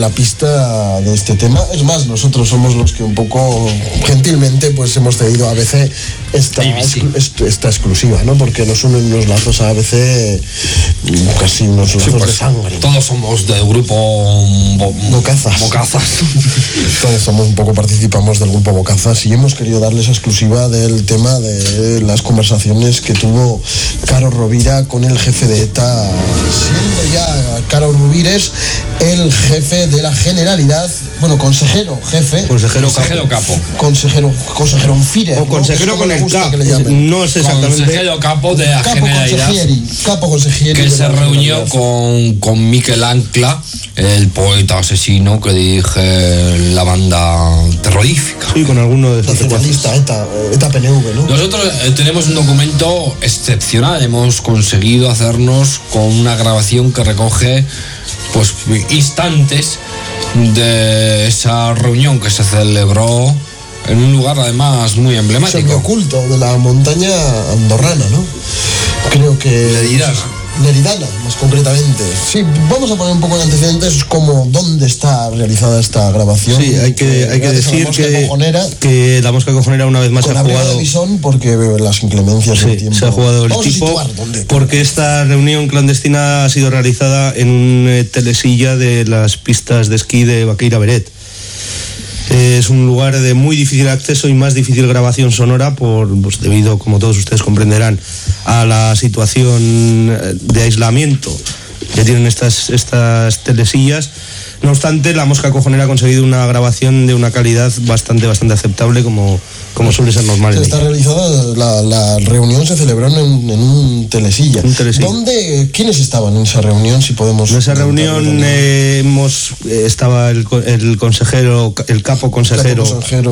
la pista de este tema. Es más, nosotros somos los que un poco gentilmente pues hemos cedido a ABC esta exclusiva, ¿no? Porque nos unen unos lazos a ABC, casi unos lazos de sangre. Todos somos del grupo Bocazas. Todos somos un poco, participamos del grupo Bocazas y hemos querido darles exclusiva del tema de las conversaciones que tuvo Caro Rovira con el jefe de ETA, siendo ya Caro Rubires el jefe de la Generalidad, bueno, consejero capo, consejero Unfire, o consejero, ¿no? Con el CAP, no es exactamente consejero capo de la Generalidad, capo consejero, que se reunió con Miquel Ancla, el poeta asesino que dirige la banda terrorífica. Sí, con alguno de esos nacionalista, ETA PNV, ¿no? Nosotros tenemos un documento excepcional, hemos conseguido hacernos con una grabación que recoge pues instantes de esa reunión que se celebró en un lugar además muy emblemático. Oculto de la montaña andorrana, ¿no? Creo que Leridana, más concretamente. Sí, vamos a poner un poco de antecedentes como dónde está realizada esta grabación. Sí, hay que decir que la Mosca Cojonera una vez más ha jugado Bison porque las inclemencias del tiempo. Se ha jugado el tipo porque esta reunión clandestina ha sido realizada en un telesilla de las pistas de esquí de Baqueira Beret. Es un lugar de muy difícil acceso y más difícil grabación sonora debido, como todos ustedes comprenderán, a la situación de aislamiento que tienen estas telesillas. No obstante, la Mosca Cojonera ha conseguido una grabación de una calidad bastante aceptable como suele ser normal. Está realizada, la reunión se celebró en un telesilla. ¿Quiénes estaban en esa reunión? Si podemos. En esa reunión estaba el consejero, el capo consejero.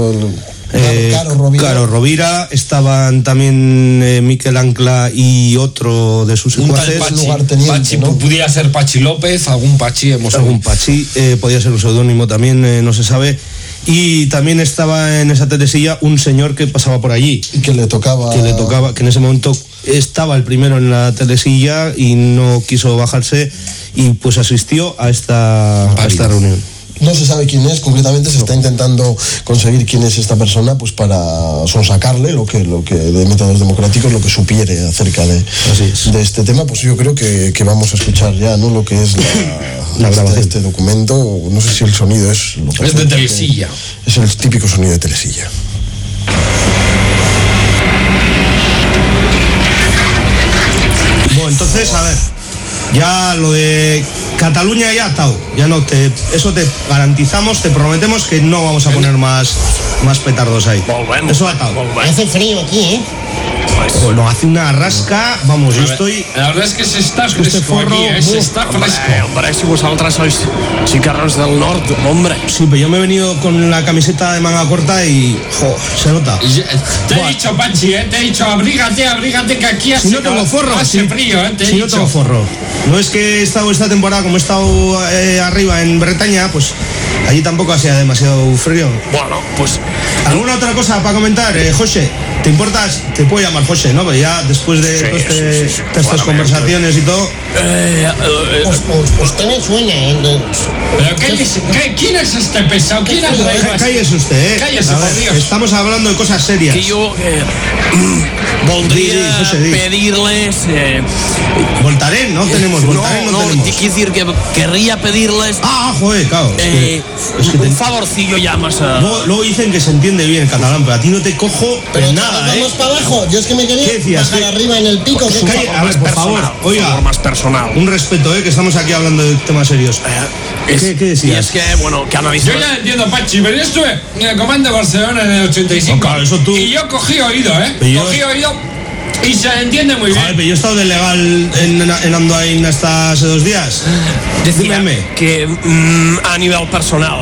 Caro Rovira, estaban también Miquel Ancla y otro de sus secuaces. ¿No? Pudiera ser Pachi López, Pachi, podía ser un seudónimo también, no se sabe. Y también estaba en esa telesilla un señor que pasaba por allí. Y que le tocaba, que en ese momento estaba el primero en la telesilla y no quiso bajarse y pues asistió a esta reunión. No se sabe quién es, concretamente se está intentando conseguir quién es esta persona, pues para sonsacarle lo que de métodos democráticos, lo que supiere acerca de este tema. Pues yo creo que vamos a escuchar ya, ¿no? Lo que es la grabación de este documento. No sé si el sonido es de telesilla. Es el típico sonido de telesilla. Bueno, entonces, a ver, ya lo de Cataluña ya atado, eso te garantizamos, te prometemos que no vamos a poner más petardos ahí. Bueno, eso atado. Hace frío aquí, ¿eh? Bueno, hace una rasca, vamos, yo estoy... La verdad es que se está fresco aquí, se está fresco. Hombre, si vosotros sois chicarros del norte, hombre. Sí, pero yo me he venido con la camiseta de manga corta y... se nota. Te he dicho, Pachi, te he dicho, abrígate, que aquí hace frío, te he dicho. No tengo forro. No es que he estado esta temporada, como he estado arriba en Bretaña, pues allí tampoco hacía demasiado frío. Bueno, pues... ¿Alguna otra cosa para comentar, José? ¿Te importas? Te puedo llamar José, ¿no? Pero ya después de estas conversaciones y todo... Usted me suena, ¿eh? ¿Pero quién es este pesado? ¿Quién es este? Cállese usted, ¿eh? Cállese, por Dios. Estamos hablando de cosas serias. Que yo voldría pedirles... Voltaren, no tenemos Voltaren, no tenemos. Quiero decir que querría pedirles... Joder, claro. Un favorcillo ya más... Luego dicen que se entiende bien el catalán, pero a ti no te cojo pero nada, vamos para abajo. Yo es que me quería bajar arriba en el pico. A ver, por favor, oiga, más personal. Un respeto, que estamos aquí hablando de temas serios. ¿Qué decías? Y es que, bueno, que analizar... Yo ya entiendo, Pachi, pero yo estuve en el Comando de Barcelona en el 85. No, claro, eso tú... Y yo cogí oído, Cogí oído y se entiende muy bien. Pero yo he estado de legal en Andoain hasta hace 2 días. Decía que a nivel personal,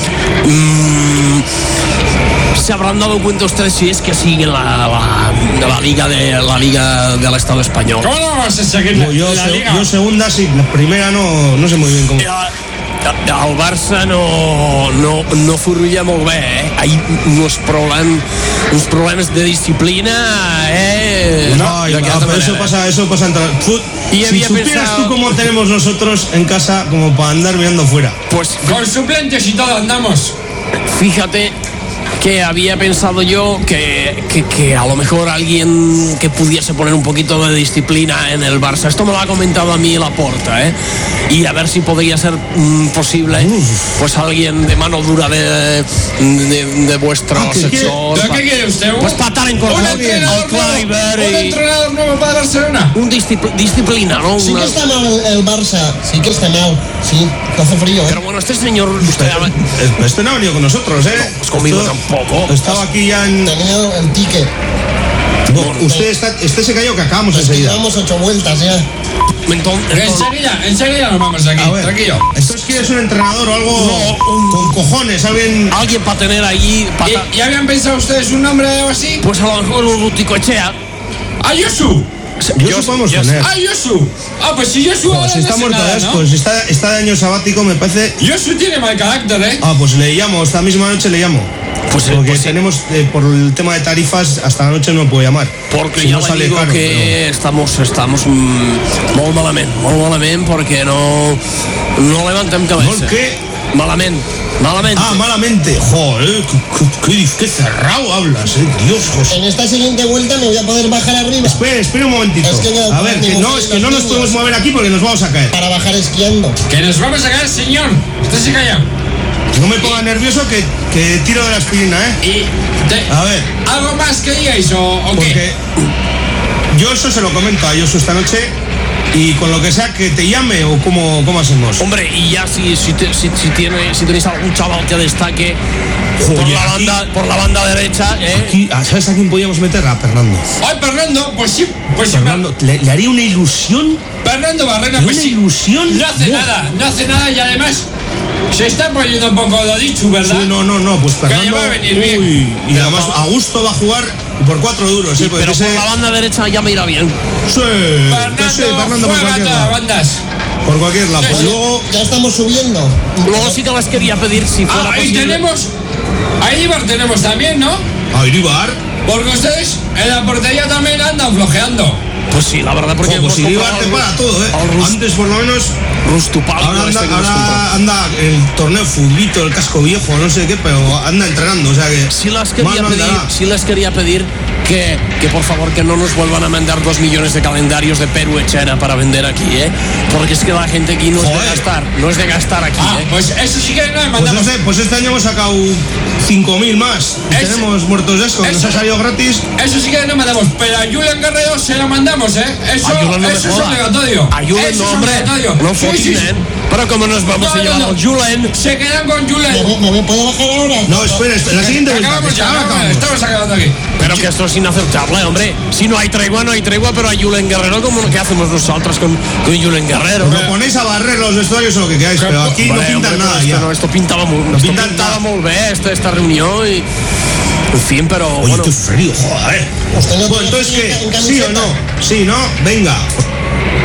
se habrán dado cuenta ustedes si es que sigue la liga del Estado español. ¿Cómo no vamos a seguir yo segunda sí, la primera no sé muy bien cómo. el Barça no furrulla molt bé, Hay uns problemes de disciplina, No, pero eso pasa entre... Si supieras tú cómo tenemos nosotros en casa como para andar mirando fuera. Pues Con suplentes y todo andamos. fíjate que había pensado yo que a lo mejor alguien que pudiese poner un poquito de disciplina en el Barça. Esto me lo ha comentado a mí Laporta, y a ver si podría ser posible, pues alguien de mano dura de vuestro sector. ¿Pero qué quiere usted? Pues tratar en corto al Kluivert ¿Un entrenador nuevo para Barcelona? disciplina, ¿no? Sí que está mal el Barça, sí que está mal, sí, hace frío, Pero bueno, este señor... Este no ha venido con nosotros, Pues conmigo tampoco. Estaba aquí ya en... Tenía el ticket. Usted se cayó que acabamos Pues que enseguida. llevamos 8 vueltas ya. Enseguida nos vamos de aquí, A ver, tranquilo. ¿esto es que es un entrenador o algo con cojones? Alguien para tener allí... ¿Y habían pensado ustedes un nombre o así? Pues a lo mejor un Ruticoechea. ¡Ayusu! Yo podemos tener. ¡Ayusu! Pues si Yosu ahora Si no está hace muerto nada, de ¿no? asco, si está de año sabático, me parece... Yosu tiene mal carácter, Pues le llamo, esta misma noche le llamo. Porque tenemos, por el tema de tarifas, hasta la noche no puedo llamar. Porque si ya no le sale digo caro, que estamos molt malament perquè no levantem cabeza. ¿Por qué? Malament. Malamente. Joder, qué cerrado hablas, Dios, José. En esta siguiente vuelta me voy a poder bajar arriba. Espera un momentito. Es que a ver, que no nos podemos mover aquí porque nos vamos a caer. Para bajar esquiando. Que nos vamos a caer, señor. Usted se calla. No me ponga nervioso que tiro de la aspirina, A ver. ¿Algo más que digáis o Porque qué? yo eso se lo comento a Josu esta noche y con lo que sea que te llame o cómo hacemos. Hombre, y ya si tenéis algún chaval que destaque por la banda derecha, ¿Sabes a quién podíamos meter? A Fernando. ¡Ay, Fernando! Pues sí, Fernando, le haría una ilusión. Fernando Barrena, ¿Una pues sí. ilusión? No hace nada y además se está poniendo un poco de dicho, ¿verdad? Sí, no, pues Fernando. Que le va a venir bien. Y además Augusto va a jugar por 4 duros, pero por la banda derecha ya me irá bien. Sí, Fernando por juega cualquier todas lado. bandas. Por cualquier lado. Pues luego, Ya estamos subiendo. Luego sí que les quería pedir si fuera Ahí posible. tenemos. A Ibar tenemos también, ¿no? a Iribar. Porque ustedes en la portería también andan flojeando. Pues sí, la verdad, porque Pues Iribar te para todo, Antes por lo menos. Rustupal. Ahora anda el torneo futbito, el casco viejo, no sé qué, pero anda entrenando, o sea que. Sí les mal quería pedir que por favor que no nos vuelvan a mandar 2 millones de calendarios de Perú y China para vender aquí, porque es que la gente aquí no es de gastar aquí, Pues eso sí que no le mandamos. Pues este año hemos sacado 5.000 más. Y tenemos muertos de eso, nos ha salido gratis. Eso sí que no mandamos, pero a Julen Guerrero se lo mandamos, Eso, A Julen no me eso es joda. obligatorio. A Julen Eso no, es hombre, obligatorio. no Sí, fotin, sí. Pero como nos vamos a llevar al Julen. Se quedan con Julen. ¿Me puedo bajar ahora? No, espera, la siguiente vuelta. Acabamos ya, ahora acabamos. estamos acabando aquí. Pero que esto es inaceptable, hombre. Si no hay tregua, no hay tregua, pero a Julen Guerrero, como lo que hacemos nosotros con Julen Guerrero. Os lo ponéis a barrer los vestuarios o lo que queráis, pero aquí no pintan nada ya. Esto pintaba muy bien, esta reunión y... En fin, pero Oye, bueno. qué frío, joder. Usted no Bueno, tiene entonces frío qué, en sí o camiseta. no, sí, no, venga.